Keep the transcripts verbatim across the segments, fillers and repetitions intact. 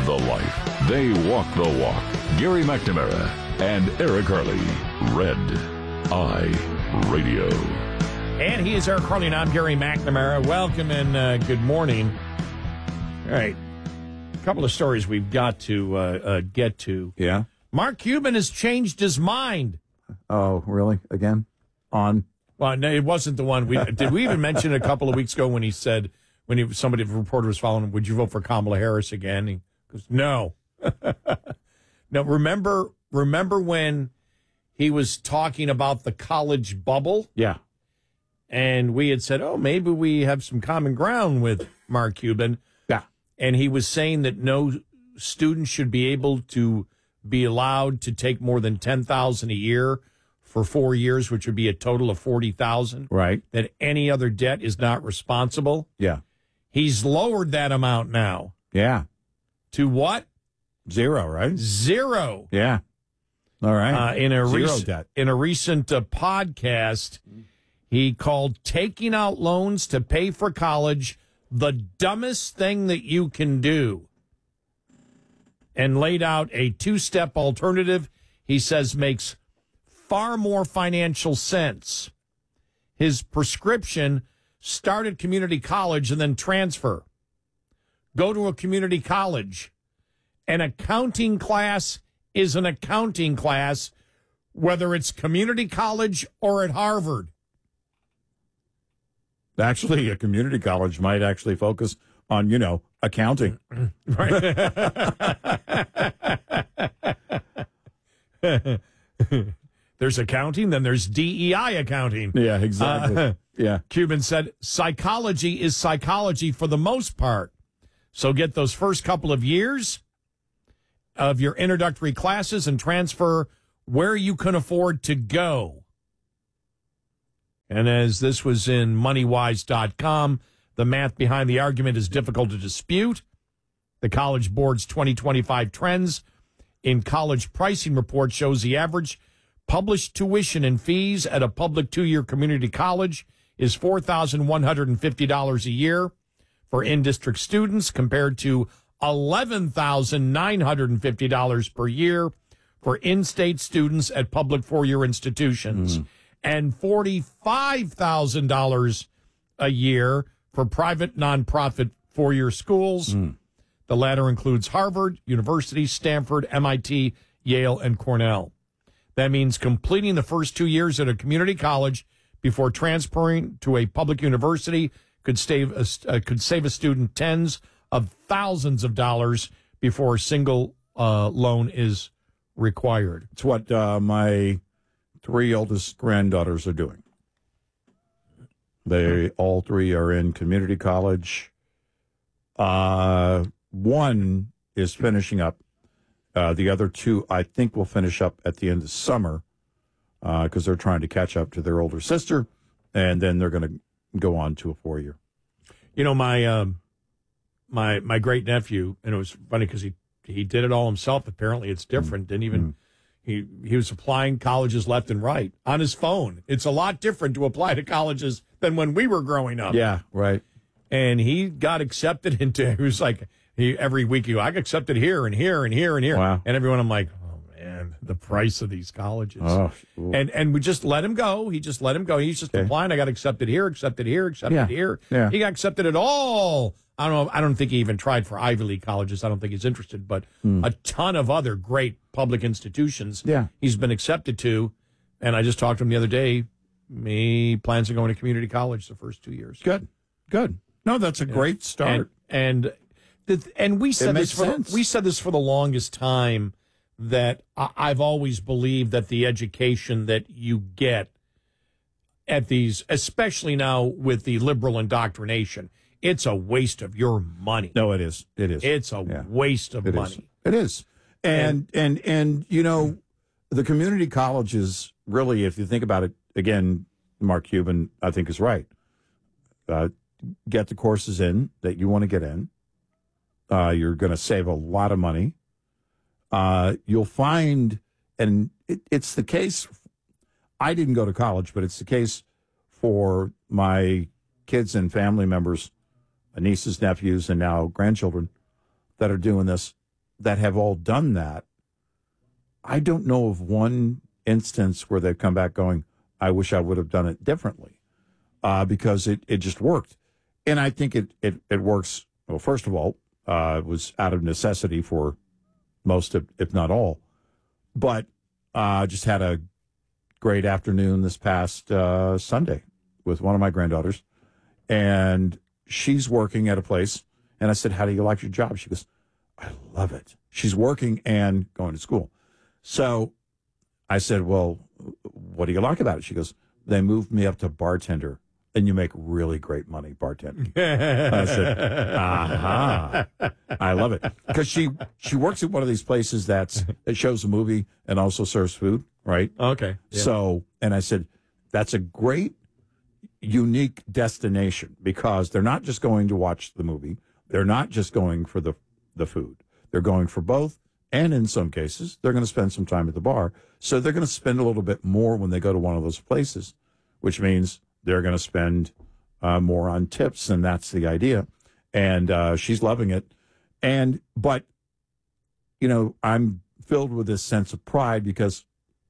live the life. They walk the walk. Gary McNamara and Eric Harley. Red Eye Radio. And he is Eric Harley, and I'm Gary McNamara. Welcome and uh, good morning. All right. A couple of stories we've got to uh, uh, get to. Yeah. Mark Cuban has changed his mind. Oh, really? Again? On? Well, no, it wasn't the one. We did we even mention it a couple of weeks ago when he said, when he, somebody, a reporter was following him, would you vote for Kamala Harris again? He goes, no. Now, remember, remember when he was talking about the college bubble? Yeah. And we had said, oh, maybe we have some common ground with Mark Cuban. Yeah. And he was saying that no student should be able to be allowed to take more than ten thousand dollars a year for four years, which would be a total of forty thousand dollars. Right. That any other debt is not responsible. Yeah. He's lowered that amount now. Yeah. To what? Zero, right? Zero. Yeah. All right. Uh, in a Zero recent, debt. in a recent uh, podcast, he called taking out loans to pay for college the dumbest thing that you can do, and laid out a two-step alternative he says makes far more financial sense. His prescription: start at community college and then transfer. Go to a community college. An accounting class is an accounting class, whether it's community college or at Harvard. Actually, a community college might actually focus on, you know, accounting. Right. There's accounting, then there's D E I accounting. Yeah, exactly. Uh, yeah. Cuban said, psychology is psychology for the most part. So get those first couple of years of your introductory classes and transfer where you can afford to go. And as this was in money wise dot com, the math behind the argument is difficult to dispute. The College Board's twenty twenty-five trends in college pricing report shows the average published tuition and fees at a public two-year community college is four thousand one hundred fifty dollars a year for in-district students, compared to eleven thousand nine hundred fifty dollars per year for in-state students at public four-year institutions, mm. and forty-five thousand dollars a year for private nonprofit four-year schools. Mm. The latter includes Harvard, University, Stanford, M I T, Yale, and Cornell. That means completing the first two years at a community college before transferring to a public university could save a, uh, could save a student tens of thousands of dollars before a single uh, loan is required. It's what uh, my three oldest granddaughters are doing. They all three are in community college. Uh, one is finishing up. Uh, the other two, I think, will finish up at the end of summer because uh, they're trying to catch up to their older sister, and then they're going to go on to a four-year. You know, my um, my my great nephew, and it was funny because he he did it all himself. Apparently, it's different. Mm. Didn't even mm. he he was applying colleges left and right on his phone. It's a lot different to apply to colleges than when we were growing up. Yeah, right. And he got accepted into. He was like he every week he I got accepted here and here and here and here. Wow. And everyone, I'm like, oh man, the price of these colleges. Oh, and and we just let him go. He just let him go. He's just okay. applying. I got accepted here, accepted here, accepted yeah. here. Yeah. He got accepted at all. I don't know. I don't think he even tried for Ivy League colleges. I don't think he's interested, but mm. a ton of other great public institutions yeah. he's been accepted to. And I just talked to him the other day. He plans on going to community college the first two years. Good. Good. No, that's a yeah. great start. And and, the, and we said this for sense. we said this for the longest time, that I've always believed that the education that you get at these, especially now with the liberal indoctrination, it's a waste of your money. No, it is. It is. It's a yeah. waste of it money. Is. It is. And, and, and, and, you know, the community colleges, really, if you think about it, again, Mark Cuban, I think, is right. Uh, get the courses in that you want to get in. Uh, you're going to save a lot of money. Uh, you'll find, and it, it's the case, I didn't go to college, but it's the case for my kids and family members, nieces, nephews, and now grandchildren that are doing this. that have all done that, I don't know of one instance where they've come back going, I wish I would have done it differently, uh, because it, it just worked. And I think it, it, it works, well, first of all, uh, it was out of necessity for most, of, if not all. But I uh, just had a great afternoon this past uh, Sunday with one of my granddaughters. And she's working at a place. And I said, how do you like your job? She goes, I love it. She's working and going to school. So I said, well, what do you like about it? She goes, they moved me up to bartender, and you make really great money bartending. I said, aha, I love it. Because she, she works at one of these places that's, that shows a movie and also serves food, right? Okay. Yeah. So, and I said, that's a great, unique destination, because they're not just going to watch the movie. They're not just going for the the food. They're going for both. And in some cases, they're going to spend some time at the bar. So they're going to spend a little bit more when they go to one of those places, which means they're going to spend uh, more on tips. And that's the idea. And uh, she's loving it. And, but, you know, I'm filled with this sense of pride because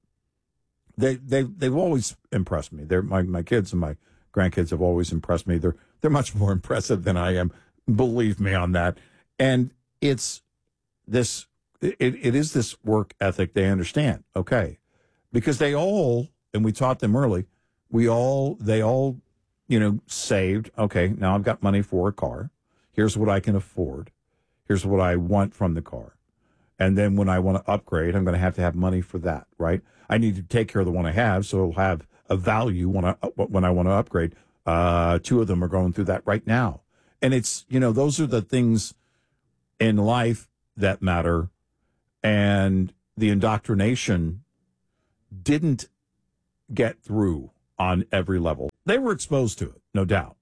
they, they, they've always impressed me. They're, my, my kids and my grandkids have always impressed me. They're, they're much more impressive than I am. Believe me on that. And it's this, it, it is this work ethic they understand. Okay. Because they all, and we taught them early, we all, they all, you know, saved. Okay. Now I've got money for a car. Here's what I can afford. Here's what I want from the car. And then when I want to upgrade, I'm going to have to have money for that, right? I need to take care of the one I have, so it'll have a value when I, when I want to upgrade. Uh, two of them are going through that right now. And it's, you know, those are the things in life that matter. And the indoctrination didn't get through on every level. They were exposed to it, no doubt.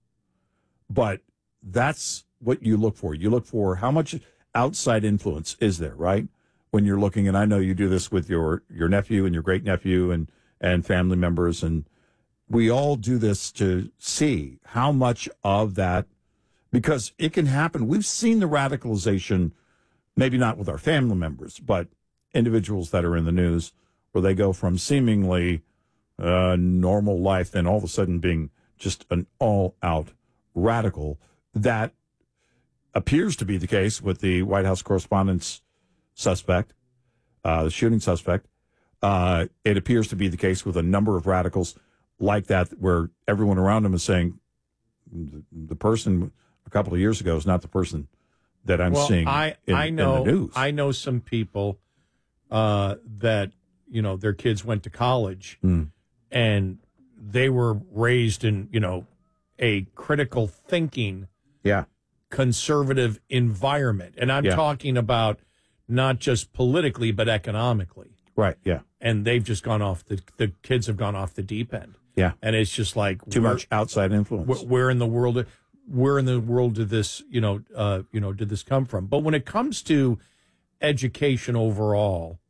But that's what you look for. You look for how much outside influence is there, right? When you're looking, and I know you do this with your, your nephew and your great nephew and, and family members. And we all do this to see how much of that, because it can happen. We've seen the radicalization, maybe not with our family members, but individuals that are in the news, where they go from seemingly uh, normal life and all of a sudden being just an all-out radical. That appears to be the case with the White House correspondence suspect, uh, the shooting suspect. Uh, it appears to be the case with a number of radicals like that, where everyone around them is saying the, the person a couple of years ago is not the person that I'm well, seeing I, in, I know, in the news. I know some people uh, that, you know, their kids went to college mm. and they were raised in, you know, a critical thinking, yeah, conservative environment. And I'm yeah. talking about not just politically, but economically. Right, yeah. And they've just gone off, the, the kids have gone off the deep end. Yeah. And it's just like too much outside influence. Where, where in the world, where in the world did this, you know, uh, you know, did this come from? But when it comes to education overall,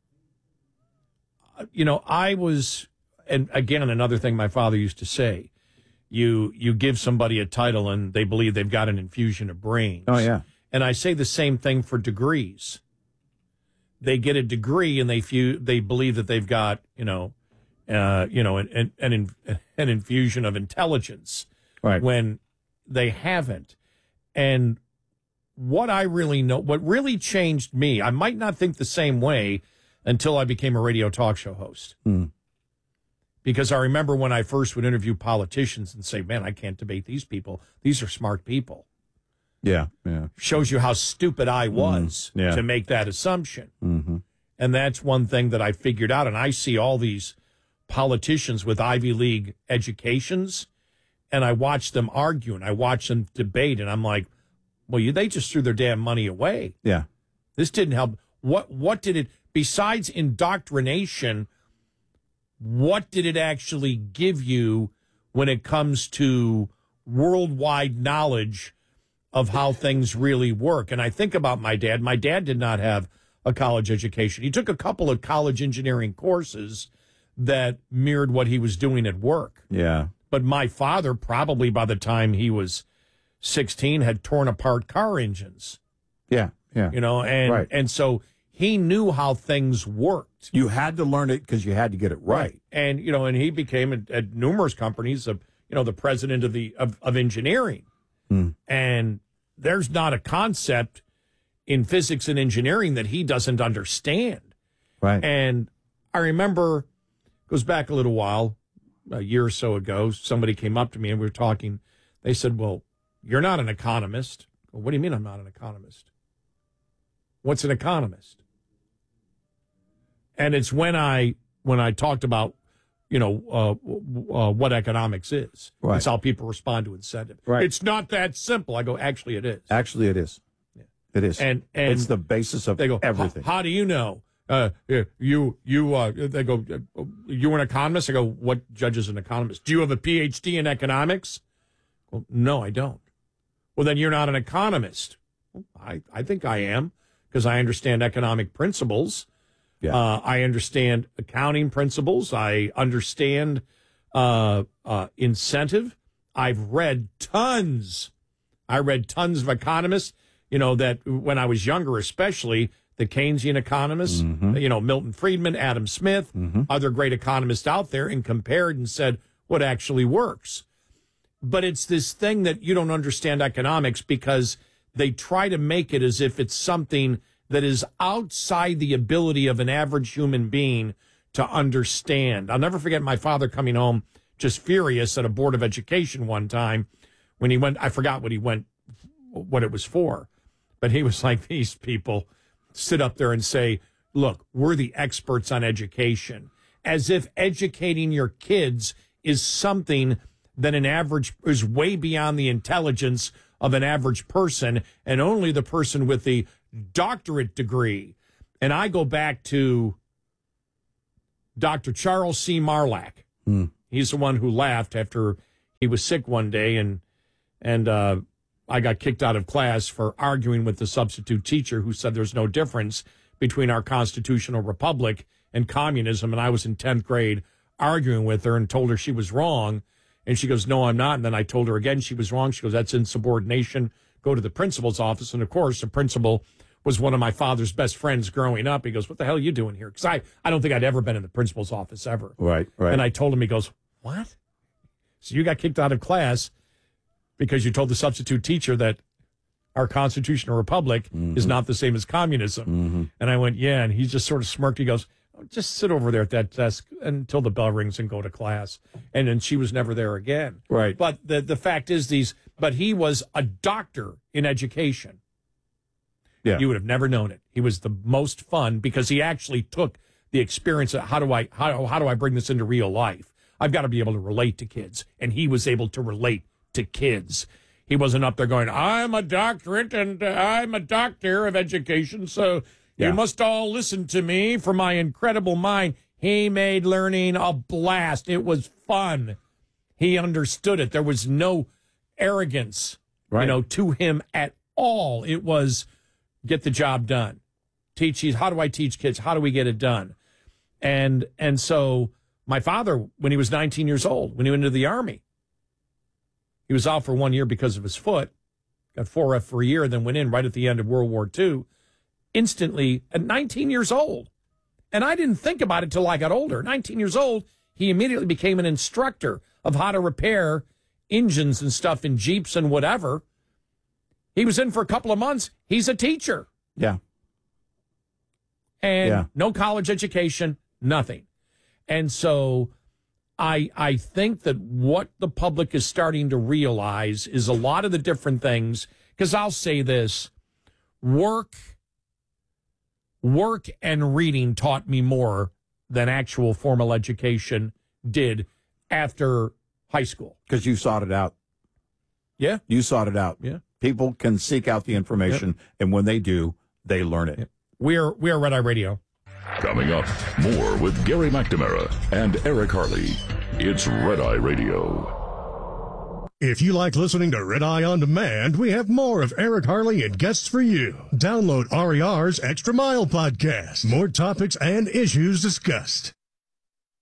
you know, I was, and again, another thing my father used to say, you you give somebody a title and they believe they've got an infusion of brains. Oh, yeah. And I say the same thing for degrees. They get a degree and they few, they believe that they've got, you know, uh, you know, an, an, an infusion of intelligence, right, when they haven't. And what I really know, what really changed me, I might not think the same way until I became a radio talk show host. Mm. Because I remember when I first would interview politicians and say, man, I can't debate these people. These are smart people. Yeah, yeah. Shows you how stupid I was mm, yeah. to make that assumption. Mm-hmm. And that's one thing that I figured out. And I see all these politicians with Ivy League educations, and I watch them argue and I watch them debate, and I'm like, well, you, they just threw their damn money away. Yeah. This didn't help. What, what did it, besides indoctrination, what did it actually give you when it comes to worldwide knowledge of how things really work? And I think about my dad. My dad did not have a college education. He took a couple of college engineering courses that mirrored what he was doing at work. Yeah. But my father, probably by the time he was sixteen, had torn apart car engines. Yeah, Yeah. You know, and Right. and so he knew how things worked. You had to learn it because you had to get it right. And, you know, and he became at, at numerous companies, of, you know, the president of the of, of engineering. Hmm. And there's not a concept in physics and engineering that he doesn't understand. Right. And I remember, goes back a little while, a year or so ago, somebody came up to me and we were talking. They said, well, you're not an economist. Well, what do you mean I'm not an economist? What's an economist? And it's when I when I talked about, you know, uh, uh, what economics is. Right. It's how people respond to incentive. Right. It's not that simple. I go, actually, it is. Actually, it is. It is. And and it's the basis of they go, everything. How do you know? Uh, you you uh, they go, you're an economist? I go, what judges an economist? Do you have a P H D in economics? Well, no, I don't. Well, then you're not an economist. Well, I, I think I am because I understand economic principles. Yeah. Uh, I understand accounting principles. I understand uh, uh, incentive. I've read tons. I read tons of economists, you know, that when I was younger, especially the Keynesian economists, Mm-hmm. you know, Milton Friedman, Adam Smith, other great economists out there, and compared and said what actually works. But it's this thing that you don't understand economics because they try to make it as if it's something that is outside the ability of an average human being to understand. I'll never forget my father coming home just furious at a board of education one time when he went, I forgot what he went, what it was for, but he was like, these people sit up there and say, look, we're the experts on education, as if educating your kids is something that an average is way beyond the intelligence of an average person and only the person with the doctorate degree. And I go back to Doctor Charles C. Marlack. Mm. He's the one who laughed after he was sick one day, and and uh, I got kicked out of class for arguing with the substitute teacher who said there's no difference between our constitutional republic and communism. And I was in tenth grade arguing with her and told her she was wrong. And she goes, no, I'm not. And then I told her again she was wrong. She goes, that's insubordination. Go to the principal's office. And, of course, the principal was one of my father's best friends growing up. He goes, what the hell are you doing here? Because I, I don't think I'd ever been in the principal's office ever. Right, right. And I told him, he goes, what? So you got kicked out of class because you told the substitute teacher that our constitutional republic mm-hmm. is not the same as communism. Mm-hmm. And I went, yeah. And he just sort of smirked. He goes, just sit over there at that desk until the bell rings and go to class. And then she was never there again. Right. But the, the fact is these, but he was a doctor in education. Yeah. You would have never known it. He was the most fun because he actually took the experience of how do I, how, how do I bring this into real life? I've got to be able to relate to kids. And he was able to relate to kids. He wasn't up there going, I'm a doctorate and uh, I'm a doctor of education. So Yeah. you must all listen to me for my incredible mind. He made learning a blast. It was fun. He understood it. There was no arrogance, Right. you know, to him at all. It was get the job done. Teach these. How do I teach kids? How do we get it done? And and so my father, when he was nineteen years old, when he went into the Army, he was out for one year because of his foot, got four F for a year, then went in right at the end of World War Two. Instantly at nineteen years old. And I didn't think about it till I got older. nineteen years old, he immediately became an instructor of how to repair engines and stuff in Jeeps and whatever. He was in for a couple of months. He's a teacher. Yeah. And Yeah. no college education, nothing. And so I I think that what the public is starting to realize is a lot of the different things, because I'll say this, work Work and reading taught me more than actual formal education did after high school. Because you sought it out. Yeah. You sought it out. Yeah. People can seek out the information, yep. and when they do, they learn it. Yep. We are we are Red Eye Radio. Coming up, more with Gary McNamara and Eric Harley. It's Red Eye Radio. If you like listening to Red Eye On Demand, we have more of Eric Harley and guests for you. Download R E R's Extra Mile podcast. More topics and issues discussed.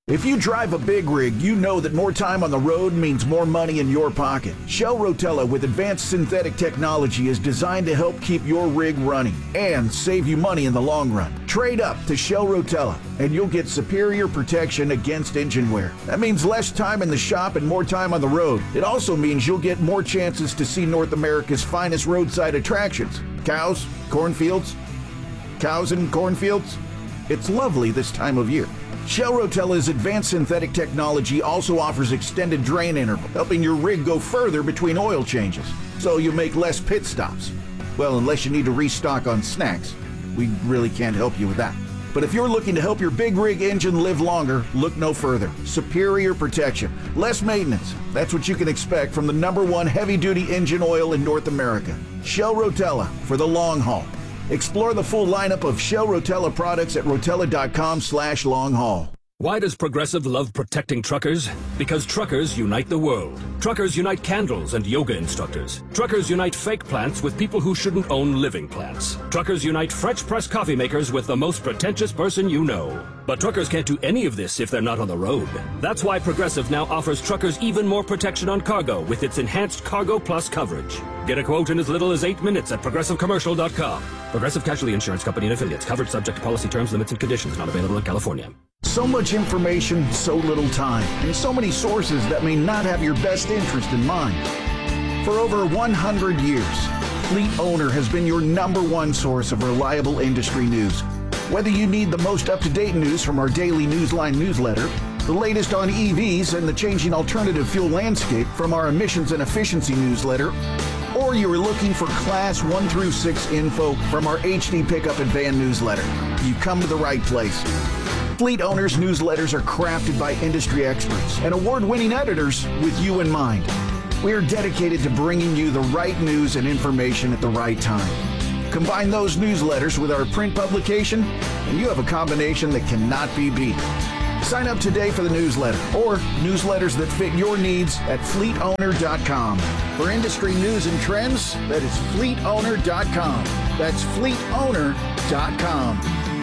If you drive a big rig, you know that more time on the road means more money in your pocket. Shell Rotella with advanced synthetic technology is designed to help keep your rig running and save you money in the long run. Trade up to Shell Rotella and you'll get superior protection against engine wear. That means less time in the shop and more time on the road. It also means you'll get more chances to see North America's finest roadside attractions. Cows, cornfields, cows and cornfields. It's lovely this time of year. Shell Rotella's advanced synthetic technology also offers extended drain interval, helping your rig go further between oil changes, so you make less pit stops. Well, unless you need to restock on snacks. We really can't help you with that. But if you're looking to help your big rig engine live longer, look no further. Superior protection, less maintenance. That's what you can expect from the number one heavy-duty engine oil in North America. Shell Rotella for the long haul. Explore the full lineup of Shell Rotella products at rotella.com slash long haul. Why does Progressive love protecting truckers? Because truckers unite the world. Truckers unite candles and yoga instructors. Truckers unite fake plants with people who shouldn't own living plants. Truckers unite French press coffee makers with the most pretentious person you know. But truckers can't do any of this if they're not on the road. That's why Progressive now offers truckers even more protection on cargo with its enhanced Cargo Plus coverage. Get a quote in as little as eight minutes at progressive commercial dot com. Progressive Casualty Insurance Company and affiliates. Coverage subject to policy terms, limits, and conditions. Not available in California. So much information, so little time, and so many sources that may not have your best interest in mind. For over one hundred years, Fleet Owner has been your number one source of reliable industry news. Whether you need the most up-to-date news from our daily Newsline newsletter, the latest on E Vs and the changing alternative fuel landscape from our emissions and efficiency newsletter, or you are looking for class one through six info from our H D pickup and van newsletter, you've come to the right place. Fleet Owners newsletters are crafted by industry experts and award-winning editors with you in mind. We are dedicated to bringing you the right news and information at the right time. Combine those newsletters with our print publication, and you have a combination that cannot be beat. Sign up today for the newsletter or newsletters that fit your needs at fleet owner dot com. For industry news and trends, that is fleet owner dot com. That's fleet owner dot com.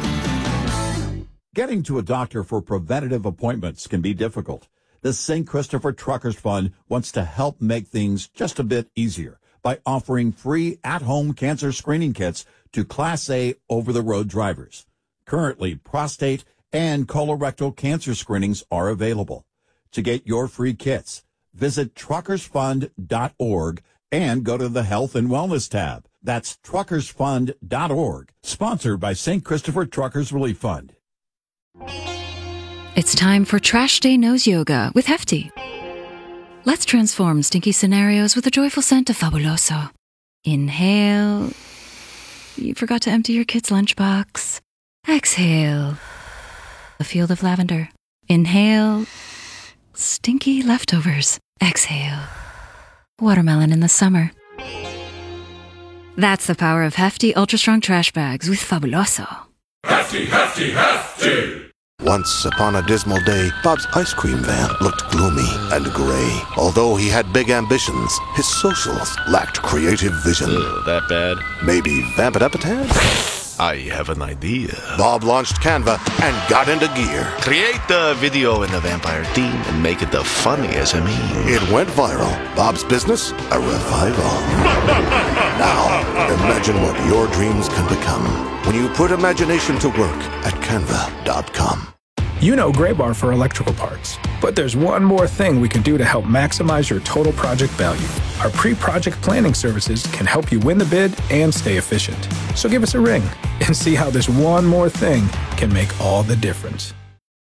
Getting to a doctor for preventative appointments can be difficult. The Saint Christopher Truckers Fund wants to help make things just a bit easier by offering free at-home cancer screening kits to Class A over-the-road drivers. Currently, prostate and colorectal cancer screenings are available. To get your free kits, visit truckers fund dot org and go to the Health and Wellness tab. That's truckers fund dot org, sponsored by Saint Christopher Truckers Relief Fund. It's time for Trash Day Nose Yoga with Hefty. Let's transform stinky scenarios with a joyful scent of Fabuloso. Inhale. You forgot to empty your kid's lunchbox. Exhale. A field of lavender. Inhale. Stinky leftovers. Exhale. Watermelon in the summer. That's the power of Hefty Ultra Strong Trash Bags with Fabuloso. Hefty, hefty, hefty! Once upon a dismal day, Bob's ice cream van looked gloomy and gray. Although he had big ambitions, his socials lacked creative vision. Ugh, that bad? Maybe vamp it up a tad? I have an idea. Bob launched Canva and got into gear. Create the video in the vampire theme and make it the funniest of me. It went viral. Bob's business, a revival. Now, imagine what your dreams can become when you put imagination to work at canva dot com. You know Graybar for electrical parts, but there's one more thing we can do to help maximize your total project value. Our pre-project planning services can help you win the bid and stay efficient. So give us a ring and see how this one more thing can make all the difference.